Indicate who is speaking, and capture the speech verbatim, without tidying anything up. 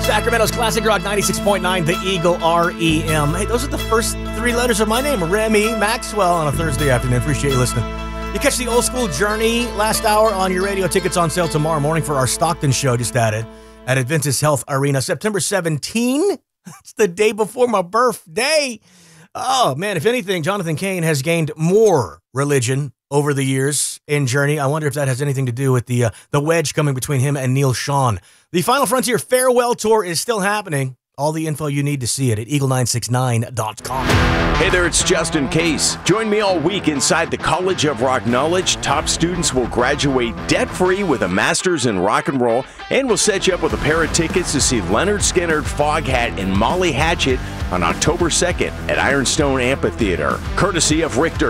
Speaker 1: Sacramento's Classic Rock ninety-six point nine, The Eagle, R E M. Hey, those are the first three letters of my name, Remy Maxwell, on a Thursday afternoon. Appreciate you listening. You catch the Old School Journey last hour on your radio. Tickets on sale tomorrow morning for our Stockton show, just added, at Adventist Health Arena. September seventeenth. It's the day before my birthday. Oh, man, if anything, Jonathan Cain has gained more religion over the years in Journey. I wonder if that has anything to do with the uh, the wedge coming between him and Neil Sean. The Final Frontier Farewell Tour is still happening. All the info you need to see it at eagle nine six nine dot com.
Speaker 2: Hey there, it's Justin Case. Join me all week inside the College of Rock Knowledge. Top students will graduate debt-free with a master's in rock and roll, and we'll set you up with a pair of tickets to see Leonard Skinner, Foghat, and Molly Hatchet on October second at Ironstone Amphitheater, courtesy of Richter.